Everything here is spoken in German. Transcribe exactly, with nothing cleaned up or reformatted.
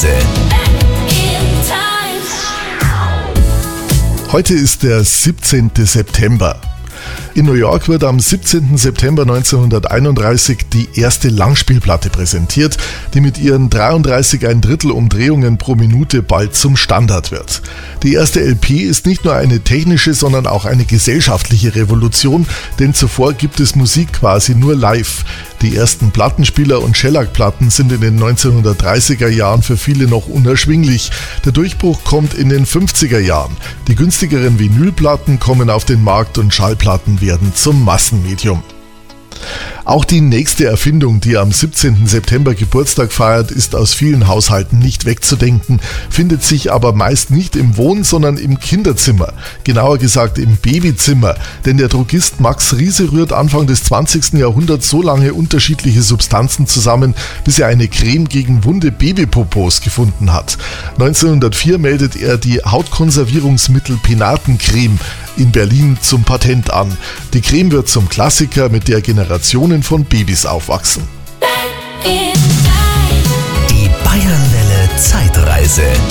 Zeitreise. Heute ist der siebzehnten September. In New York wird am siebzehnten September neunzehnhunderteinunddreißig die erste Langspielplatte präsentiert, die mit ihren dreiunddreißig ein Drittel Umdrehungen pro Minute bald zum Standard wird. Die erste L P ist nicht nur eine technische, sondern auch eine gesellschaftliche Revolution, denn zuvor gibt es Musik quasi nur live. Die ersten Plattenspieler und Shellac-Platten sind in den neunzehnhundertdreißiger Jahren für viele noch unerschwinglich. Der Durchbruch kommt in den fünfziger Jahren. Die günstigeren Vinylplatten kommen auf den Markt und Schallplatten werden zum Massenmedium. Auch die nächste Erfindung, die am siebzehnten September Geburtstag feiert, ist aus vielen Haushalten nicht wegzudenken, findet sich aber meist nicht im Wohn-, sondern im Kinderzimmer, genauer gesagt im Babyzimmer, denn der Drogist Max Riese rührt Anfang des zwanzigsten Jahrhunderts so lange unterschiedliche Substanzen zusammen, bis er eine Creme gegen wunde Babypopos gefunden hat. neunzehnhundertvier meldet er die Hautkonservierungsmittel Penaten-Creme in Berlin zum Patent an. Die Creme wird zum Klassiker, mit der Generationen von Babys aufwachsen. Die Bayernwelle Zeitreise.